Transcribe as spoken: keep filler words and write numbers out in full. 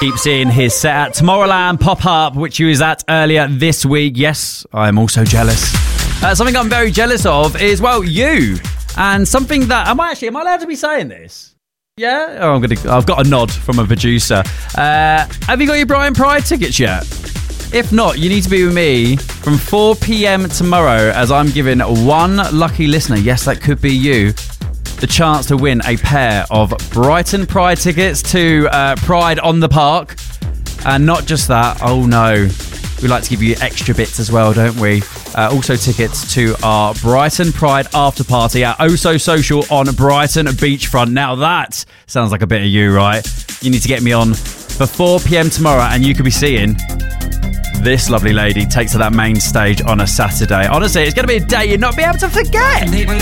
Keep seeing his set at Tomorrowland pop-up, which he was at earlier this week. Yes, I am also jealous. Uh, something I'm very jealous of is, well, you. And something that... Am I actually... Am I allowed to be saying this? Yeah? Oh, I'm gonna, I've got a nod from a producer. Uh, have you got your Brian Pride tickets yet? If not, you need to be with me from four p.m. tomorrow as I'm giving one lucky listener, yes, that could be you, the chance to win a pair of Brighton Pride tickets to uh, Pride on the Park. And not just that, oh no, we like to give you extra bits as well, don't we? Uh, also tickets to our Brighton Pride after party at Oso Social on Brighton Beachfront. Now that sounds like a bit of you, right? You need to get me on for four p.m. tomorrow and you could be seeing this lovely lady take to that main stage on a Saturday. Honestly, it's going to be a day you'll not be able to forget.